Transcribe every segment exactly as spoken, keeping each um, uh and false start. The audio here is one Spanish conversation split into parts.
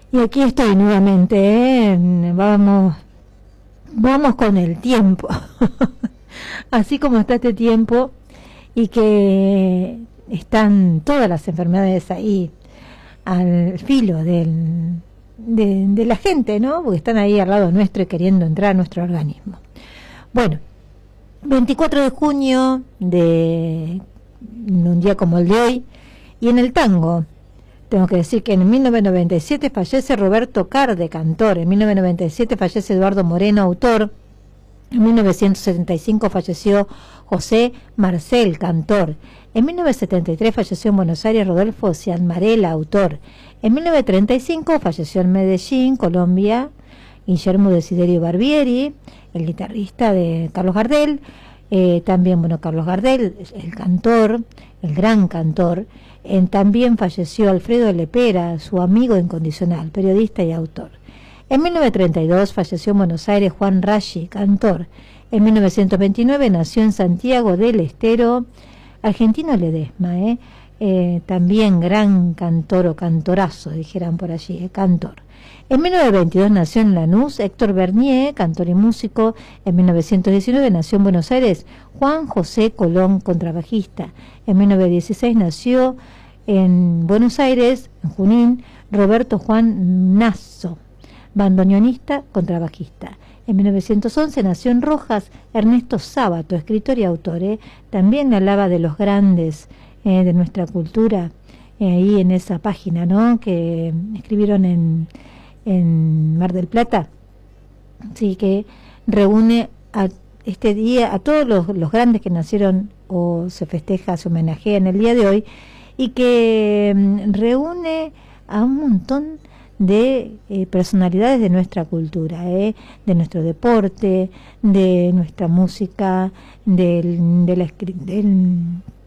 Y aquí estoy nuevamente, ¿eh? Vamos, vamos con el tiempo. Así como está este tiempo y que están todas las enfermedades ahí al filo del, de, de la gente, ¿no? Porque están ahí al lado nuestro y queriendo entrar a nuestro organismo. Bueno, veinticuatro de junio de un día como el de hoy, y en el tango tengo que decir que en mil novecientos noventa y siete fallece Roberto Carde, cantor. En mil novecientos noventa y siete fallece Eduardo Moreno, autor. En mil novecientos setenta y cinco falleció José Marcel, cantor. En mil novecientos setenta y tres falleció en Buenos Aires Rodolfo Cianmarella, autor. En mil novecientos treinta y cinco falleció en Medellín, Colombia, Guillermo Desiderio Barbieri, el guitarrista de Carlos Gardel. Eh, también, bueno, Carlos Gardel, el cantor, el gran cantor. Eh, también falleció Alfredo Lepera, su amigo incondicional, periodista y autor. En mil novecientos treinta y dos falleció en Buenos Aires Juan Raggi, cantor. En mil novecientos veintinueve nació en Santiago del Estero, argentino Ledesma, ¿eh? Eh, también gran cantor o cantorazo, dijeran por allí, ¿eh? Cantor. En mil novecientos veintidós nació en Lanús Héctor Bernier, cantor y músico. En mil novecientos diecinueve nació en Buenos Aires Juan José Colón, contrabajista. En mil novecientos dieciséis nació en Buenos Aires, en Junín, Roberto Juan Nasso, bandoneonista, contrabajista. En mil novecientos once nació en Rojas Ernesto Sábato, escritor y autor. ¿eh? También hablaba de los grandes eh, de nuestra cultura, eh, ahí en esa página, ¿no? Que escribieron en, en Mar del Plata. Sí, que reúne a este día a todos los, los grandes que nacieron o se festeja, se homenajea en el día de hoy, y que um, reúne a un montón de eh, personalidades de nuestra cultura, eh, de nuestro deporte, de nuestra música, del, de la, del,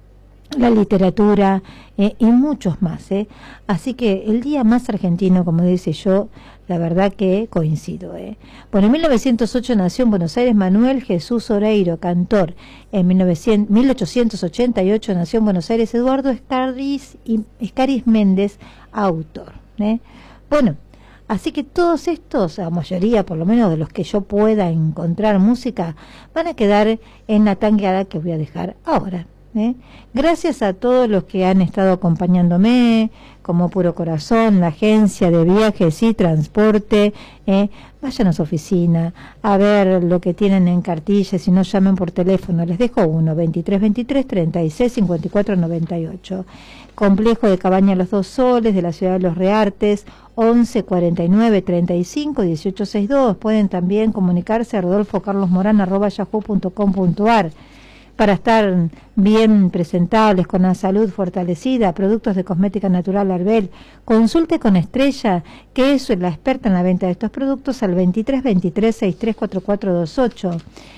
la literatura eh, y muchos más. Eh. Así que el día más argentino, como dice yo, la verdad que coincido. Eh. Bueno, en mil novecientos ocho nació en Buenos Aires Manuel Jesús Oreiro, cantor. En mil ochocientos ochenta y ocho nació en Buenos Aires Eduardo Escaris, y, Escaris Méndez, autor. Eh. Bueno, así que todos estos, la mayoría por lo menos de los que yo pueda encontrar música, van a quedar en la tangueada que voy a dejar ahora. ¿eh? Gracias a todos los que han estado acompañándome, como Puro Corazón, la agencia de viajes y transporte. ¿eh? Vayan a su oficina a ver lo que tienen en cartillas, si no llamen por teléfono. Les dejo uno, veintitrés veintitrés treinta y seis cincuenta y cuatro noventa y ocho. Complejo de Cabaña Los Dos Soles, de la ciudad de Los Reartes, once cuarenta y nueve treinta y cinco dieciocho sesenta y dos. Pueden también comunicarse a rodolfo carlos morán arroba yahoo punto com punto ar para estar bien presentables, con la salud fortalecida. Productos de cosmética natural Arbel. Consulte con Estrella, que es la experta en la venta de estos productos, al veintitrés veintitrés sesenta y tres cuarenta y cuatro veintiocho.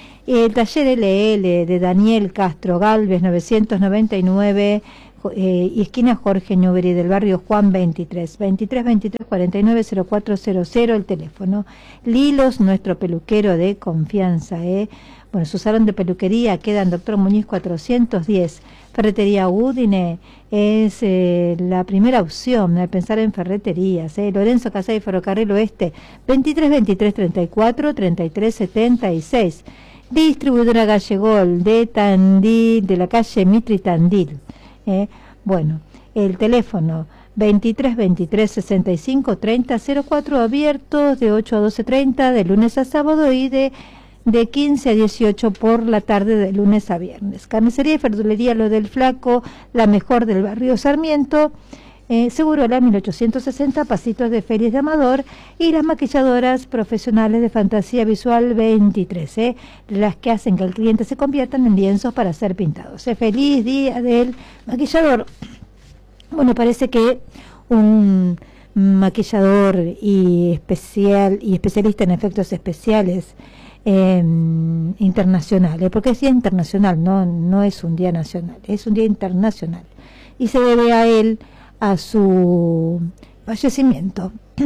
El taller L L de Daniel Castro Galvez, novecientos noventa y nueve Eh, y esquina Jorge Newbery, del barrio Juan veintitrés, veintitrés veintitrés cuarenta y nueve cero cuatro cero cero, el teléfono. Lilos, nuestro peluquero de confianza. ¿eh? Bueno, su salón de peluquería queda en Doctor Muñiz cuatrocientos diez. Ferretería Udine es eh, la primera opción al pensar en ferreterías. ¿eh? Lorenzo Casay, Ferrocarril Oeste, veintitrés veintitrés treinta y cuatro treinta y tres setenta y seis. Distribuidora Gallegol de Tandil, de la calle Mitri Tandil. Eh, bueno, el teléfono veintitrés veintitrés sesenta y cinco treinta cero cuatro, abiertos de ocho a doce treinta de lunes a sábado y de, de quince a dieciocho por la tarde de lunes a viernes. Carnicería y verdulería Lo del Flaco, la mejor del barrio Sarmiento, eh, Segurola mil ochocientos sesenta, Pasitos de Ferias de Amador, y las maquilladoras profesionales de Fantasía Visual veintitrés, eh, las que hacen que el cliente se convierta en lienzos para ser pintados. Eh, feliz día del maquillador. Bueno, parece que un maquillador y especial y especialista en efectos especiales eh, internacional, eh, porque es día internacional, no, no es un día nacional, es un día internacional, y se debe a él, a su fallecimiento,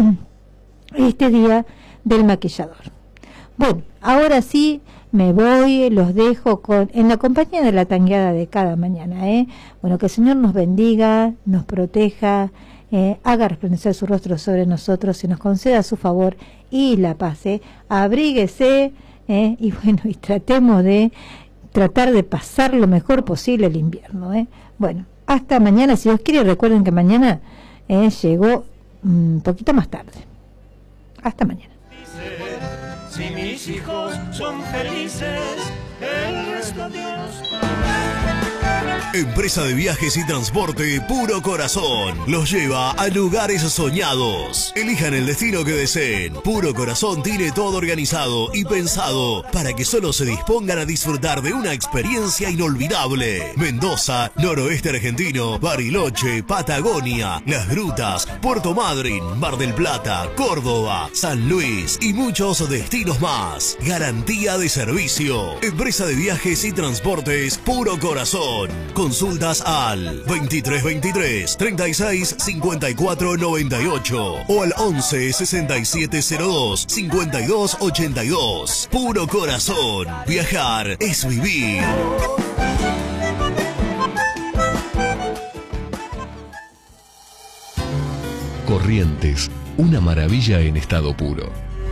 este día del maquillador. Bueno, ahora sí me voy, los dejo con en la compañía de la tangueada de cada mañana. ¿eh? Bueno, que el Señor nos bendiga, nos proteja, eh, haga resplandecer su rostro sobre nosotros y nos conceda su favor y la paz. ¿eh? Abríguese eh, y bueno, y tratemos de tratar de pasar lo mejor posible el invierno. ¿eh? Bueno, hasta mañana, si Dios quiere. Recuerden que mañana eh, llegó un poquito más tarde. Hasta mañana. Si mis hijos son felices, el resto Dios. Empresa de viajes y transporte Puro Corazón los lleva a lugares soñados. Elijan el destino que deseen. Puro Corazón tiene todo organizado y pensado para que solo se dispongan a disfrutar de una experiencia inolvidable. Mendoza, noroeste argentino, Bariloche, Patagonia, Las Grutas, Puerto Madryn, Mar del Plata, Córdoba, San Luis y muchos destinos más. Garantía de servicio. Empresa de viajes y transportes Puro Corazón. Consultas al veintitrés veintitrés, treinta y seis, cincuenta y cuatro noventa y ocho o al once, sesenta y siete cero dos, cincuenta y dos ochenta y dos. Puro Corazón. Viajar es vivir. Corrientes, una maravilla en estado puro.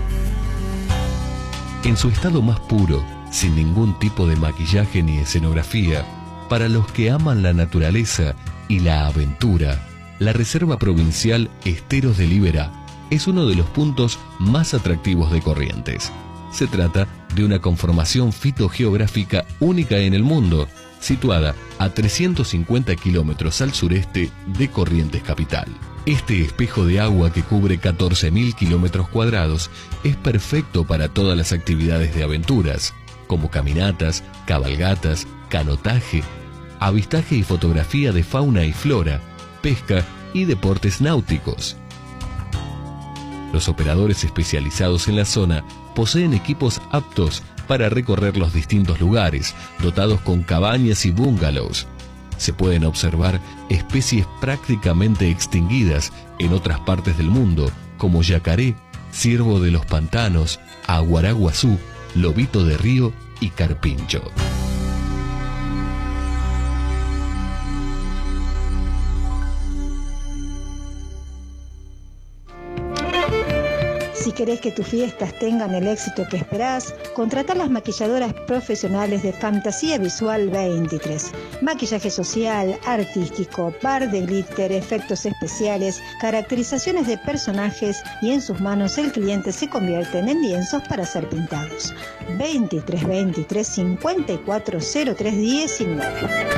En su estado más puro, sin ningún tipo de maquillaje ni escenografía, para los que aman la naturaleza y la aventura, la Reserva Provincial Esteros de Liberá es uno de los puntos más atractivos de Corrientes. Se trata de una conformación fitogeográfica única en el mundo, situada a trescientos cincuenta kilómetros al sureste de Corrientes capital. Este espejo de agua que cubre catorce mil kilómetros cuadrados es perfecto para todas las actividades de aventuras, como caminatas, cabalgatas, canotaje, avistaje y fotografía de fauna y flora, pesca y deportes náuticos. Los operadores especializados en la zona poseen equipos aptos para recorrer los distintos lugares, dotados con cabañas y bungalows. Se pueden observar especies prácticamente extinguidas en otras partes del mundo, como yacaré, ciervo de los pantanos, aguaraguazú, lobito de río y carpincho. Si querés que tus fiestas tengan el éxito que esperás, contrata a las maquilladoras profesionales de Fantasía Visual veintitrés. Maquillaje social, artístico, par de glitter, efectos especiales, caracterizaciones de personajes y en sus manos el cliente se convierte en lienzos para ser pintados. veintitrés veintitrés cincuenta y cuatro cero tres diecinueve.